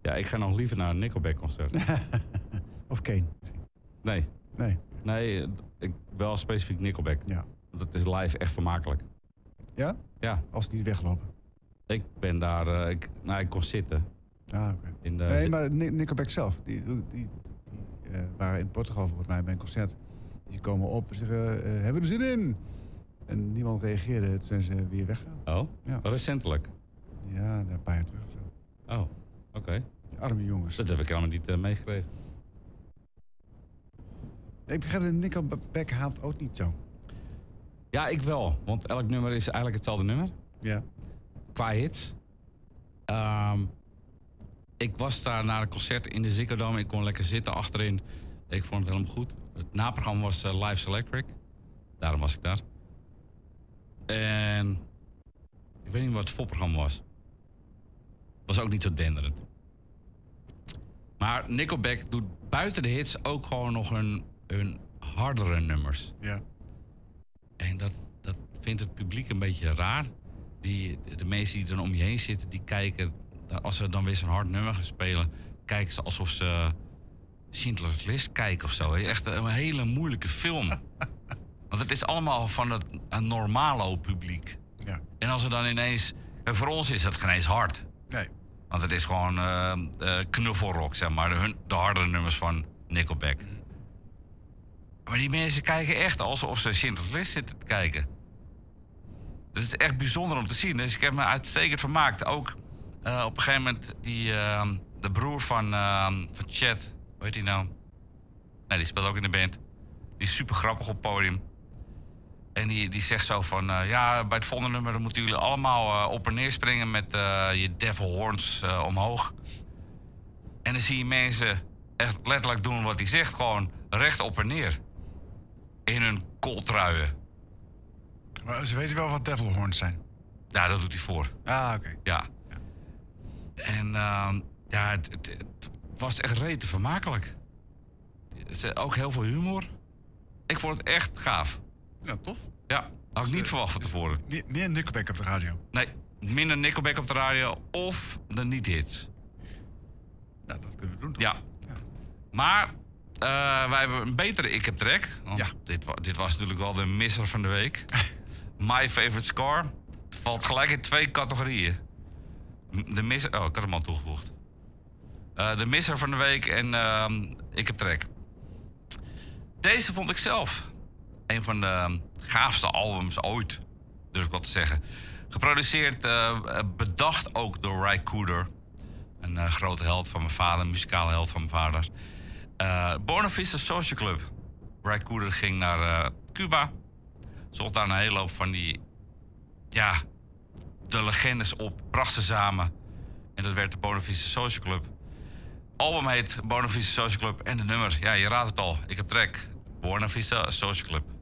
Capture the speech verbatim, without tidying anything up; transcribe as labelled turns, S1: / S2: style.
S1: Ja, ik ga nog liever naar een Nickelback-concert.
S2: Of Kane.
S1: Nee.
S2: Nee.
S1: Nee, ik, wel specifiek Nickelback.
S2: Ja.
S1: Want het is live echt vermakelijk.
S2: Ja?
S1: Ja.
S2: Als ze niet weglopen.
S1: Ik ben daar... Uh, ik, nou, ik kon zitten.
S2: Ah, oké. Okay. Nee, zi- maar Nickelback zelf. Die, die, die, die uh, waren in Portugal volgens mij bij een concert. Die komen op en zeggen, uh, hebben we er zin in? En niemand reageerde. Toen zijn ze weer weggegaan.
S1: Oh? Ja. Recentelijk?
S2: Ja, een paar jaar terug of zo.
S1: Oh, oké. Okay.
S2: Arme jongens.
S1: Dat heb ik helemaal niet uh, meegekregen.
S2: Ik begrijp dat Nickelback haat ook niet zo.
S1: Ja, ik wel. Want elk nummer is eigenlijk hetzelfde nummer.
S2: Ja.
S1: Qua hits. Um, ik was daar naar een concert in de Ziggo Dome. Ik kon lekker zitten achterin. Ik vond het helemaal goed. Het naprogramma was uh, Live Electric. Daarom was ik daar. En ik weet niet wat het voorprogramma was. Was ook niet zo denderend. Maar Nickelback doet buiten de hits ook gewoon nog hun, hun hardere nummers.
S2: Ja.
S1: En dat, dat vindt het publiek een beetje raar. Die, de mensen die dan om je heen zitten, die kijken... Als ze dan weer zo'n hard nummer gaan spelen... kijken ze alsof ze Schindler's List kijken of zo. Echt een hele moeilijke film. Want het is allemaal van het een normalo publiek.
S2: Ja.
S1: En als er dan ineens... Voor ons is dat geen eens hard.
S2: Nee.
S1: Want het is gewoon uh, uh, knuffelrock, zeg maar. De, hun, de hardere nummers van Nickelback. Mm. Maar die mensen kijken echt alsof ze Schindler's List zitten te kijken. Het is echt bijzonder om te zien. Dus ik heb me uitstekend vermaakt. Ook uh, op een gegeven moment die, uh, de broer van, uh, van Chet. Hoe heet die nou? Nee, die speelt ook in de band. Die is super grappig op het podium. En die, die zegt zo van... Uh, ja, bij het volgende nummer dan moeten jullie allemaal uh, op en neer springen... met uh, je devil horns uh, omhoog. En dan zie je mensen echt letterlijk doen wat hij zegt. Gewoon recht op en neer. In hun kooltruien.
S2: Maar ze weten wel wat devil horns zijn.
S1: Ja, dat doet hij voor.
S2: Ah, oké. Okay.
S1: Ja. ja. En uh, ja, het, het, het was echt rete vermakelijk. Ook heel veel humor. Ik vond het echt gaaf.
S2: Ja, tof.
S1: Ja, had ik niet uh, verwacht van tevoren.
S2: Meer, meer Nickelback op de radio?
S1: Nee, minder Nickelback op de radio of de niet-hits.
S2: Ja, dat kunnen we doen, toch?
S1: Ja. ja. Maar uh, wij hebben een betere Ik Heb Track. Ja. Dit, dit was natuurlijk wel de misser van de week. My Favorite Score. Het valt gelijk in twee categorieën. De misser... Oh, ik had hem al toegevoegd. Uh, de misser van de week en uh, Ik Heb Track. Deze vond ik zelf een van de gaafste albums ooit, durf ik wel te zeggen. Geproduceerd, uh, bedacht ook door Ry Cooder. Een uh, grote held van mijn vader, een muzikale held van mijn vader. Uh, Buena Vista Social Club. Ry Cooder ging naar uh, Cuba. Zocht daar een hele hoop van die... Ja, de legendes op, bracht ze samen. En dat werd de Buena Vista Social Club. Album heet Buena Vista Social Club en de nummer, ja, je raadt het al. Ik heb track, Buena Vista Social Club.